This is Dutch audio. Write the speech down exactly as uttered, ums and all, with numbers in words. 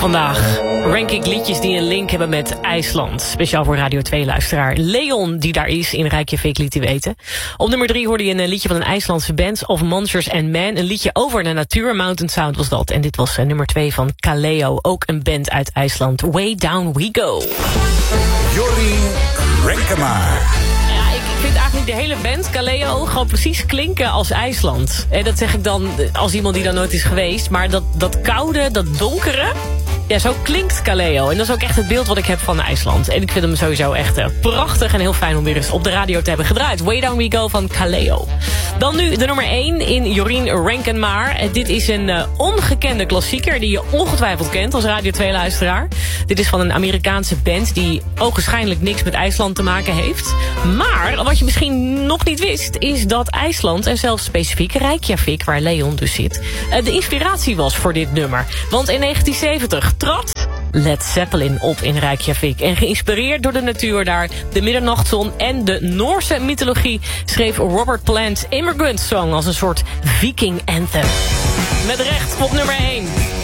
Vandaag rank ik liedjes die een link hebben met IJsland. Speciaal voor Radio twee-luisteraar Leon, die daar is in Reykjavik, liet hij weten. Op nummer drie hoorde je een liedje van een IJslandse band, Of Monsters and Men. Een liedje over de natuur, Mountain Sound was dat. En dit was uh, nummer twee van Kaleo, ook een band uit IJsland. Way Down We Go. Jorien Renkema. Ik vind eigenlijk de hele band, Kaleo, gewoon precies klinken als IJsland. En dat zeg ik dan als iemand die daar nooit is geweest. Maar dat, dat koude, dat donkere, ja, zo klinkt Kaleo. En dat is ook echt het beeld wat ik heb van IJsland. En ik vind hem sowieso echt uh, prachtig en heel fijn om weer eens op de radio te hebben gedraaid. Way Down We Go van Kaleo. Dan nu de nummer één in Jorien Renkema. Dit is een uh, ongekende klassieker die je ongetwijfeld kent als Radio twee-luisteraar. Dit is van een Amerikaanse band die ogenschijnlijk niks met IJsland te maken heeft. Maar wat je misschien nog niet wist, is dat IJsland, en zelfs specifiek Reykjavik, waar Leon dus zit, uh, de inspiratie was voor dit nummer. Want in negentien zeventig trad Led Zeppelin op in Reykjavik. En geïnspireerd door de natuur daar, de middernachtzon en de Noorse mythologie, schreef Robert Plant Immigrant Song als een soort viking anthem. Met recht op nummer één.